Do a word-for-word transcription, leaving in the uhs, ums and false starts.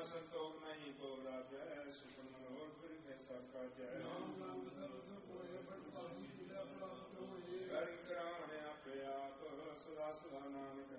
ਸੰਤੋਖ ਨਹੀਂ ਕੋ ਰਾਜੈ ਸੁਖਨ ਮਨੋਰ ਫਿਰ ਹੈ ਸਭ ਕਾਜੈ ਕਰ ਕਰਾਣ ਆਪੇ ਆਪ ਸਦਾ ਸਦਾ ਨਾਨਕ